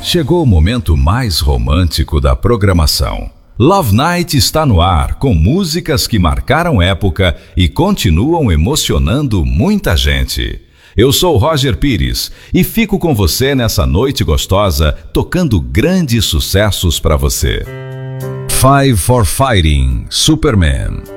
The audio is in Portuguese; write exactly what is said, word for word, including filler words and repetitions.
Chegou o momento mais romântico da programação. Love Night está no ar, com músicas que marcaram época e continuam emocionando muita gente. Eu sou Roger Pires e fico com você nessa noite gostosa, tocando grandes sucessos para você. Five for Fighting, Superman.